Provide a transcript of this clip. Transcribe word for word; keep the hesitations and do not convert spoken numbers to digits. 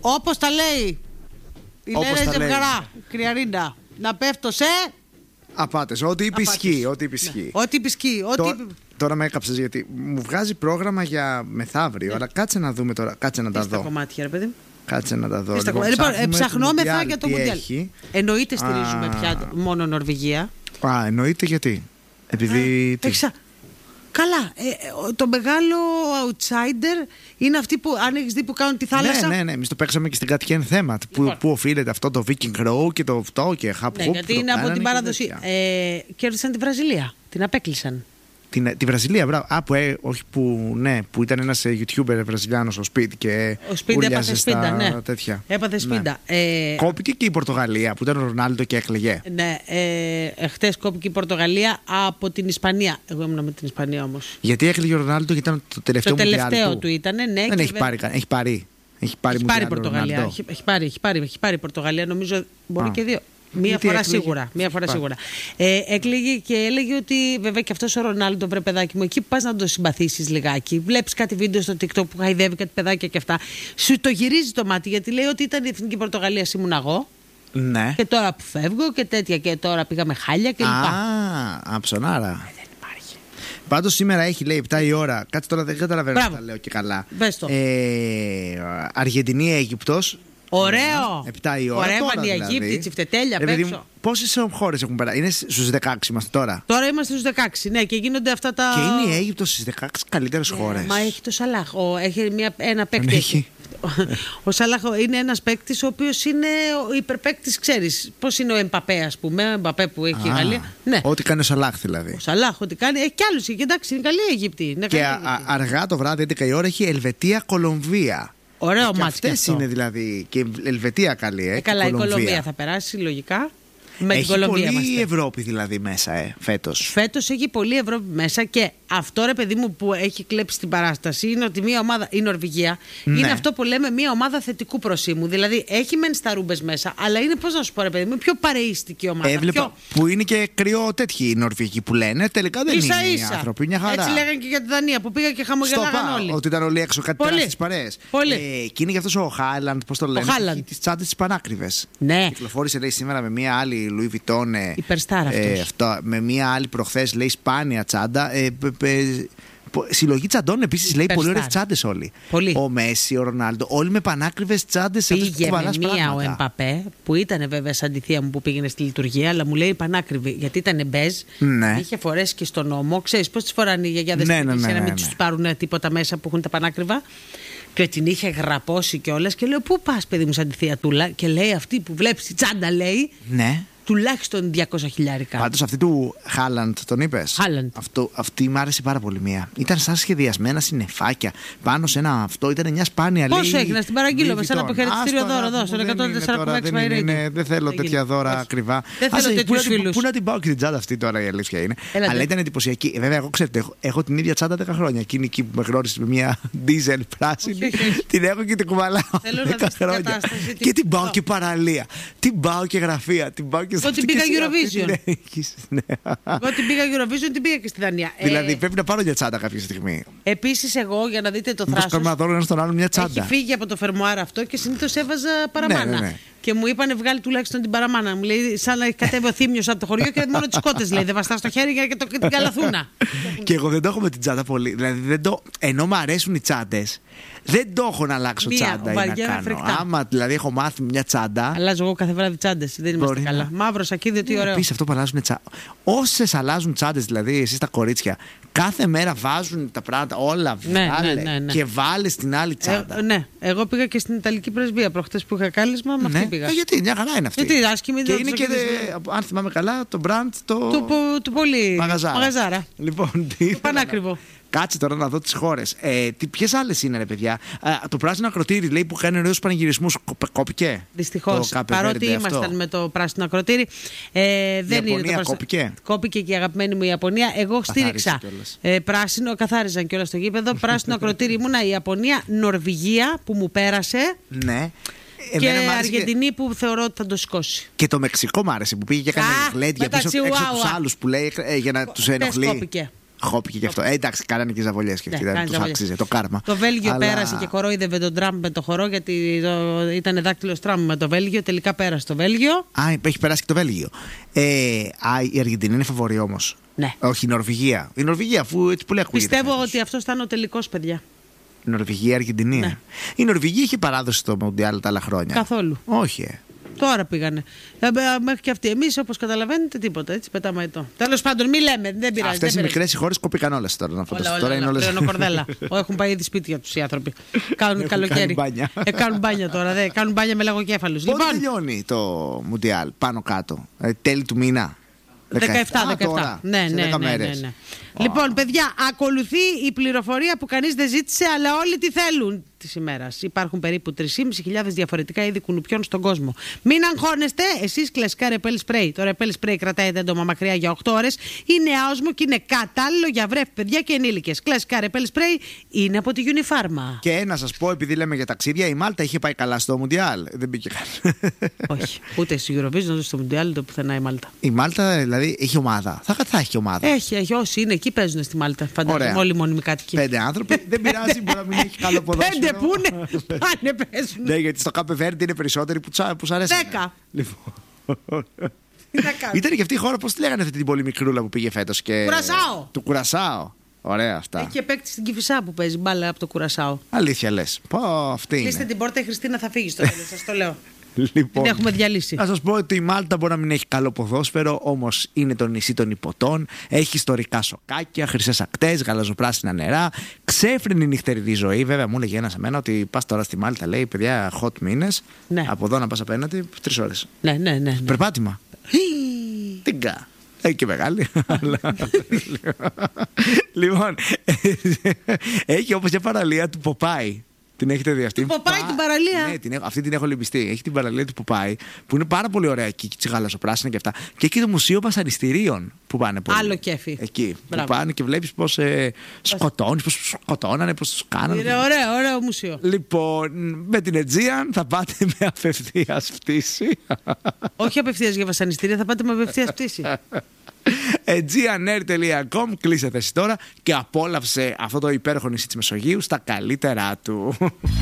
Όπως τα λέει η Λένα Ζευγαρά, Κρυαρίνα. Να πέφτω σε απάτες. Ό,τι είπε ισχύει. Ό,τι είπε ισχύει. Ό,τι είπε ισχύει. Τώρα με έκαψες γιατί μου βγάζει πρόγραμμα για μεθαύριο. Αλλά κάτσε να δούμε τώρα. Κάτσε να τα δω. Κομμάτια, ρε παιδί. Κάτσε να τα δω. Λοιπόν, λοιπόν ψαχνόμεθα για το Μουντιάλ. Εννοείται στηρίζουμε πια μόνο Νορβηγία. Α, εννοείται γιατί. Επειδή. Εξα... Καλά. Ε, το μεγάλο outsider είναι αυτοί που, αν έχεις δει, που κάνουν τη θάλασσα. Ναι, ναι, ναι. Εμείς το παίξαμε και στην Κατιέν θέμα. Λοιπόν. Που, που οφείλεται αυτό το Viking Row και το αυτό και Hub Ναι, γιατί είναι από την παράδοση. Ε, κέρδισαν τη Βραζιλία. Την απέκλεισαν. Την, τη Βραζιλία, μπράβο. Α, που, ε, όχι, που, ναι, που ήταν ένας YouTuber βραζιλιάνος ο Σπίτι και ο Σπίτι έπαθε σπίντα, ναι. Τέτοια. Έπαθε σπίντα. Ναι. Ε, κόπηκε και η Πορτογαλία που ήταν ο Ρονάλντο και έκλαιγε. Ναι, ε, χτες κόπηκε η Πορτογαλία από την Ισπανία. Εγώ ήμουν με την Ισπανία όμως. Γιατί έκλαιγε ο Ρονάλντο γιατί ήταν το τελευταίο Το τελευταίο του. του ήταν, ναι. Δεν έχει πάρει, έχει πάρει. Έχει πάρει, έχει πάρει η Πορτογαλία. Έχει, έχει, πάρει, έχει, πάρει, έχει πάρει η Πορτογαλία, νομίζω μπορεί Α. και δύο. Μία Γιατί φορά έκλαιγε. σίγουρα. Μία φορά σίγουρα. Ε, έκλαιγε και έλεγε ότι βέβαια και αυτός ο Ρονάλντο, βρε παιδάκι μου, εκεί που πας να το συμπαθήσεις λιγάκι. Βλέπεις κάτι βίντεο στο TikTok που χαϊδεύει κάτι παιδάκια και αυτά. Σου το γυρίζει το μάτι γιατί λέει ότι ήταν η Εθνική Πορτογαλία, ήμουν εγώ. Ναι. Και τώρα που φεύγω και τέτοια και τώρα πήγαμε χάλια κλπ. Α, αψονάρα. Πάντως σήμερα έχει, λέει, επτά η ώρα. Κάτσε τώρα, δεν καταλαβαίνω αν τα λέω και καλά. Ε, Αργεντινή, Αίγυπτος. Ωραίο! επτά η ώρα. Ωραία, η Αιγύπτη, δηλαδή. Τσιφτετέλια, απ' έξω. Πόσες χώρες έχουν περάσει? Είναι στους δεκαέξι είμαστε τώρα. Τώρα είμαστε στους δεκαέξι, ναι, και γίνονται αυτά τα. Και είναι η Αίγυπτος στις δεκαέξι καλύτερες yeah, χώρες. Μα έχει το Σαλάχ. Ο, έχει μια, ένα παίκτη. Έχει. Ο Σαλάχ είναι ένας παίκτης ο οποίος είναι ο υπερπαίκτης, ξέρεις. Πώς είναι ο Εμπαπέ, ας πούμε. Ο Εμπαπέ που έχει η Γαλλία. Ναι. Ό,τι κάνει ο Σαλάχ δηλαδή. Ο Σαλάχ, ό,τι κάνει. Έχει κι άλλους. Και εντάξει, είναι καλή η Αιγύπτη. Είναι και καλή α, α, αργά το βράδυ, έντεκα η ώρα, έχει Ελβετία-Κολομβία. Ωραίο μάτι. Αυτές είναι δηλαδή. Και Ελβετία καλή, ε. ε καλά, η Κολομβία θα περάσει λογικά. Με έχει την Κολομβία πολύ είμαστε. Ευρώπη δηλαδή μέσα, ε, φέτος. Φέτος έχει πολύ Ευρώπη μέσα και αυτό, ρε παιδί μου, που έχει κλέψει την παράσταση είναι ότι μια ομάδα, η Νορβηγία, ναι. είναι αυτό που λέμε μια ομάδα θετικού προσήμου. Δηλαδή έχει μεν στα ρούμπες μέσα, αλλά είναι, πώς να σου πω, ρε παιδί μου, πιο παρεΐστικη ομάδα. Έβλεπα πιο... που είναι και κρυό τέτοιοι οι Νορβηγοί που λένε. Τελικά δεν ίσα, είναι ίσα. οι άνθρωποι, μια χαρά. Έτσι λέγανε και για τη Δανία που πήγα και χαμογελάγαν όλοι. Ότι ήταν όλοι έξω κάτι τεράστιες παρέες. Πολύ. Ε, και είναι και αυτός ο Χάιλαντ, πώς το λένε. Έχει τις τσάντες τις πανάκριβες. Ναι. Κυκλοφόρησε, λέει, σήμερα με μια άλλη Λουί Βιτόν. Υπερστάρα ε, αυτό. Με μια άλλη προχθές, λέει, σπάνια τσάντα. Ε, ε, ε, συλλογή τσαντών επίσης, λέει, πολύ ωραίες τσάντες όλοι. Πολύ. Ο Μέση, ο Ρονάλντο, όλοι με πανάκριβες τσάντες. Πήγε με μία πράγματα. Ο Εμπαπέ, που ήταν βέβαια σαν τη θεία μου που πήγαινε στη λειτουργία, αλλά μου λέει πανάκριβη, γιατί ήταν μπεζ. Ναι. Είχε φορέσει και στον νόμο. Ξέρεις πώς τις φοράνε οι γιαγιάδες ναι, ναι, ναι, ναι, να μην ναι. τους πάρουν τίποτα μέσα που έχουν τα πανάκριβα. Και την είχε γραπώσει κιόλας και λέω: πού πας, παιδί μου, σαν τη θεία Τούλα? Και λέει: αυτή που βλέπεις τη τσάντα, λέει. Ναι. Τουλάχιστον διακόσια χιλιάρικα. Πάντως αυτή του Χάλαντ, τον είπες? Χάλαντ. Αυτό, αυτή μου άρεσε πάρα πολύ μία. Ήταν σαν σχεδιασμένα συννεφάκια πάνω σε ένα αυτό. Ήταν μια σπάνια, λέει. Πόσο έγινε, στην παραγγείλω με ένα αποχαιρετιστήριο δώρο εδώ, στο εκατόν τέσσερα κόμμα έξι Μαϊρίδη. Δεν θέλω τέτοια δώρα ακριβά. Δεν θέλω τέτοιους φίλους. Πού να την πάω και την τσάντα αυτή τώρα, η αλήθεια είναι. Αλλά ήταν εντυπωσιακή. Βέβαια, εγώ ξέρετε, έχω την ίδια τσάντα δέκα χρόνια. Εκείνη εκεί που με γνώρισε με μια ντίζελ πράσινη. Την έχω και την κουβαλάω δέκα χρόνια. Και την πάω και παραλία. Την πάω και γραφεία. Την πάω και Εγώ την πήγα Eurovision. Εγώ την πήγα Eurovision, την πήγα και στη Δανία. Δηλαδή πρέπει να πάρω μια τσάντα κάποια στιγμή. Επίσης, εγώ για να δείτε το θράσος. Πρέπει να δω ένα στον άλλο μια τσάντα. Έχει φύγει από το φερμουάρ αυτό και συνήθως έβαζα παραμάνα. Ναι, ναι, ναι. Και μου είπανε βγάλει τουλάχιστον την παραμάνα. Μου λέει, σαν να κατέβει ο Θήμιος από το χωριό και μόνο τις κότες, λέει. Δεν βαστά στο χέρι για και την καλαθούνα. Και εγώ δεν το έχω με την τσάντα πολύ. Δηλαδή, δεν το... ενώ μου αρέσουν οι τσάντες, δεν το έχω να αλλάξω μία, τσάντα ή να κάνω. Φρικτά. Άμα δηλαδή έχω μάθει μια τσάντα. Αλλάζω εγώ κάθε βράδυ τσάντες. Δεν είμαστε Μπορεί καλά. Να... Μαύρο σακίδιο, τι ωραίο. Επίσης αυτό που αλλάζουν τσάντα. Όσες αλλάζουν τσάντες, δηλαδή εσείς τα κορίτσια, κάθε μέρα βάζουν τα πράγματα όλα ναι, βάλε, ναι, ναι, ναι. και βάλε στην άλλη τσάντα. Ε, ναι, εγώ πήγα και στην Ιταλική πρεσβεία προχτές που είχα κάλεσμα. Με ναι. αυτή πήγα. Ε, γιατί μια χαρά είναι αυτή. Γιατί άσχημη, και είναι και, δε, αν θυμάμαι καλά, το brand το. Του, του πολύ. Μαγαζάρα. Μαγαζάρα. Λοιπόν, τι. Πανάκριβο. Κάτσε τώρα να δω τις χώρες. Ε, ποιες άλλες είναι, ρε παιδιά? Α, το πράσινο ακροτήρι, λέει, που κάνει ωραίους πανηγυρισμούς, κόπηκε. Δυστυχώς. Παρότι ήμασταν αυτό. με το πράσινο ακροτήρι, ε, δεν η Ιαπωνία είναι το κόπηκε. Κόπηκε και η αγαπημένη μου η Ιαπωνία. Εγώ στήριξα. Ε, πράσινο, καθάριζαν κιόλας στο γήπεδο. Πράσινο ακροτήρι ήμουνα η Ιαπωνία, Νορβηγία που μου πέρασε. Ναι. Και Αργεντινή και... που θεωρώ ότι θα το σηκώσει. Και το Μεξικό μ' άρεσε που πήγε και έκανε γλέντια πίσω έξω από τους άλλους που λέει για να τους ενοχλεί. Κόπηκε. Χόπηκε και αυτό. Ε, εντάξει, κάνανε και ζαβολιές και αυτοί. Δεν τους άξιζε το κάρμα. Το Βέλγιο Αλλά... πέρασε και κορόιδευε τον Τραμπ με το χορό, γιατί το... ήταν δάκτυλος Τραμπ με το Βέλγιο. Τελικά πέρασε το Βέλγιο. Α, έχει περάσει και το Βέλγιο. Ε, α, η Αργεντινή είναι φαβορή όμως. Ναι. Όχι, η Νορβηγία. Η Νορβηγία, αφού έτσι πολύ ακούγεται. Πιστεύω ότι αυτό θα είναι ο τελικός, παιδιά. Η Νορβηγία, η Αργεντινή. Ναι. Η Νορβηγία είχε παράδοση στο Μουντιάλ τα άλλα χρόνια. Καθόλου. Όχι. Ε. Τώρα πήγανε. Μέχρι και αυτοί. Εμείς, όπως καταλαβαίνετε, τίποτα. Έτσι πετάμε εδώ. Τέλος πάντων, μη λέμε. Δεν πειράζει. Αυτές οι μικρές χώρες κόπηκαν όλες τώρα. Να όλα, όλα, τώρα όλα, είναι όλες. Κορδέλα. Έχουν πάει ήδη σπίτια τους οι άνθρωποι. Κάνουν καλοκαίρι. Ε, κάνουν μπάνια τώρα. Δε. Κάνουν μπάνια με λαγοκέφαλους. Πότε λοιπόν... τελειώνει το Μουντιάλ πάνω κάτω. Ε, τέλη του μήνα. δεκαεπτά, δεκαεπτά. Ναι, ναι, ναι, ναι, ναι. Oh. Λοιπόν, παιδιά, ακολουθεί η πληροφορία που κανείς δεν ζήτησε, αλλά όλοι τι θέλουν της ημέρας. Υπάρχουν περίπου τρεις χιλιάδες πεντακόσια διαφορετικά είδη κουνουπιών στον κόσμο. Μην αγχώνεστε, εσείς κλασικά ρεπέλ σπρέι. Το ρεπέλ σπρέι κρατάει έντομα μακριά για οκτώ ώρες. Είναι άοσμο και είναι κατάλληλο για βρέφη, παιδιά και ενήλικες. Κλασικά ρεπέλ σπρέι είναι από τη Unifarma. Και να σας πω, επειδή λέμε για ταξίδια, η Μάλτα είχε πάει καλά στο Μουντιάλ. Δεν μπήκε καν. Όχι, ούτε στη Eurovision, ούτε στο Μουντιάλ, ούτε πουθενά η Μάλτα. Η Μάλτα δηλαδή έχει ομάδα. Θα, θα έχει ομάδα. Έχει, έχει. Όσοι είναι εκεί παίζουν στη Μάλτα. Φαντάζομαι όλοι μόνιμοι κάτοικοι. Πέντε άνθρωποι. Δεν πειράζει, μπορεί να μην έχει καλό ποδόσφαιρο. Πέντε πού είναι, πάνε παίζουν. Ναι, γιατί στο Κάπε Βέρντε είναι περισσότεροι που, τσα, που σ' αρέσουν. Δέκα. Λοιπόν. Ήταν και αυτή η χώρα, πώς τη λέγανε αυτή την πολύ μικρούλα που πήγε φέτος. Και... Κουρασάο. Του Κουρασάο. Ωραία αυτά. Έχει και παίκτη στην Κηφισά που παίζει μπάλα από το Κουρασάο. Αλήθεια λες. Πω, αυτή είναι. Κλείστε την πόρτα, η Χριστίνα θα φύγει στο τέλος, σας το λέω. Λοιπόν, την έχουμε διαλύσει. Να σας πω ότι η Μάλτα μπορεί να μην έχει καλό ποδόσφαιρο, όμως είναι το νησί των υποτών. Έχει ιστορικά σοκάκια, χρυσές ακτές, γαλαζοπράσινα νερά, ξέφρενη νυχτερινή ζωή. Βέβαια, μου έλεγε ένας εμένα ότι πας τώρα στη Μάλτα, λέει παιδιά, hot μήνες. Ναι. Από εδώ να πας απέναντι, τρεις ώρες. Ναι, ναι, ναι, ναι. Περπάτημα. Τίγκα. Έχει και μεγάλη. Λοιπόν, έχει όπως και παραλία του Ποπάι. Την έχετε δει αυτή? Του Ποπάι την παραλία. Ναι, την έχω, αυτή την έχω λυμπιστεί. Έχει την παραλία του Ποπάι που είναι πάρα πολύ ωραία εκεί, τσιγαλαζοπράσινα και αυτά. Και εκεί το Μουσείο Βασανιστήριων που πάνε πολύ. Άλλο κέφι. Εκεί. Μπράβο. Που πάνε και βλέπεις πώς ε, σκοτώνεις, πώς σκοτώνανε, πώς τους κάνανε. Είναι ωραίο, ωραίο μουσείο. Λοιπόν, με την Aegean θα πάτε με απευθείας πτήση. Όχι απευθείας για βασανιστήρια, θα πάτε με απευθείας πτήση. aegean air τελεία com. Κλείσε θέση τώρα και απόλαυσε αυτό το υπέροχο νησί της Μεσογείου στα καλύτερά του.